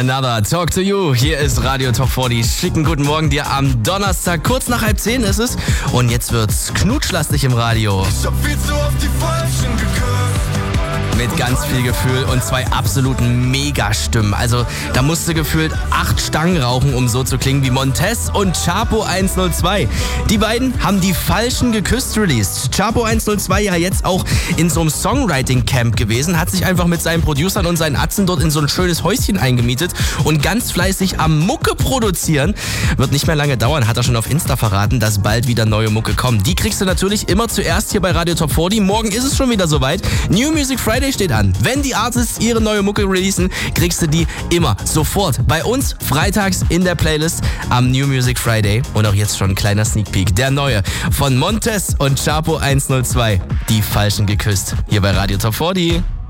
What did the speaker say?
Another, Talk to You. Hier ist Radio Top 40. Schicken guten Morgen dir am Donnerstag. Kurz nach 9:30 ist es. Und jetzt wird's knutschlastig im Radio. Ich hab viel zu oft die Falschen geküsst. Mit ganz viel Gefühl und 2 absoluten Megastimmen. Also da musst du gefühlt 8 Stangen rauchen, um so zu klingen wie Montez und Chapo 102. Die beiden haben die Falschen geküsst released. Chapo 102 ja jetzt auch in so einem Songwriting-Camp gewesen, hat sich einfach mit seinen Producern und seinen Atzen dort in so ein schönes Häuschen eingemietet und ganz fleißig am Mucke produzieren. Wird nicht mehr lange dauern, hat er schon auf Insta verraten, dass bald wieder neue Mucke kommt. Die kriegst du natürlich immer zuerst hier bei Radio Top 40. Morgen ist es schon wieder soweit. New Music Friday steht an. Wenn die Artists ihre neue Mucke releasen, kriegst du die immer sofort bei uns freitags in der Playlist am New Music Friday. Und auch jetzt schon ein kleiner Sneak Peek. Der neue von Montez und Chapo 102. Die Falschen geküsst. Hier bei Radio Top 40.